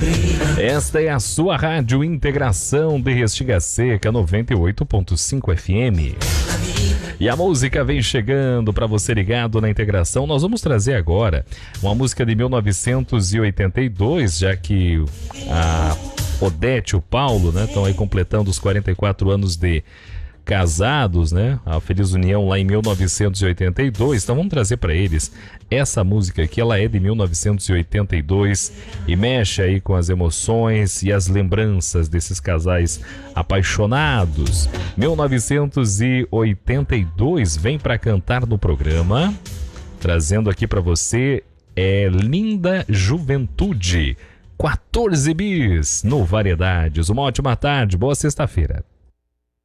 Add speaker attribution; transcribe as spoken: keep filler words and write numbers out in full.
Speaker 1: Esta é a sua Rádio Integração de Restinga Seca noventa e oito ponto cinco F M. E a música vem chegando para você ligado na Integração. Nós vamos trazer agora uma música de mil novecentos e oitenta e dois, já que a Odete e o Paulo, né, estão aí completando os quarenta e quatro anos de casados, né? A Feliz União lá em mil novecentos e oitenta e dois. Então vamos trazer para eles essa música aqui. Ela é de mil novecentos e oitenta e dois e mexe aí com as emoções e as lembranças desses casais apaixonados. mil novecentos e oitenta e dois vem para cantar no programa, trazendo aqui para você é Linda Juventude, quatorze bis no Variedades. Uma ótima tarde, boa sexta-feira.